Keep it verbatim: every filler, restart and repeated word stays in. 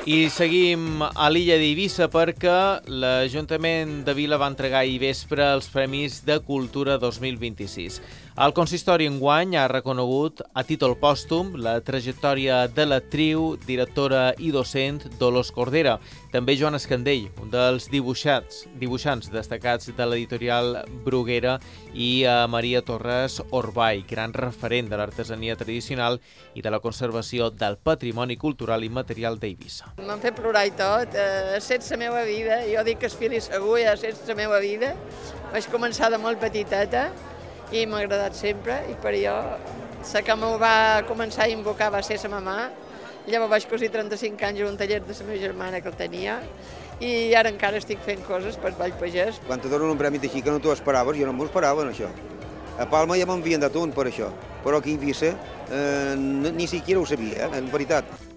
I seguim a l'illa d'Eivissa perquè l'Ajuntament de Vila va entregar ahir vespre els Premis de Cultura dos mil vint-i-sis. El consistori enguany ha reconegut a títol pòstum la trajectòria de l'actriu, directora i docent Dolors Cordera. També Joan Escandell, un dels dibuixats, dibuixants destacats de l'editorial Bruguera, i a Maria Torres Orbay, gran referent de l'artesania tradicional i de la conservació del patrimoni cultural i material d'Eivissa. M'han fet plorar i tot, eh, sense la meva vida, jo dic que es fili segur, ja sense la meva vida. Vaig començar de molt petiteta i m'ha agradat sempre, i per allò, la que m'ho va començar a invocar va ser la mamà. Llavors vaig cosir trenta-cinc anys en un taller de la meva germana que el tenia, i ara encara estic fent coses per Vall Pagès. Quan te donen un premi d'així que no t'ho esperaves, jo no m'ho esperava, això. A Palma ja m'envien de tot per això, però aquí a Eivissa eh, ni siquiera ho sabia, eh, en veritat.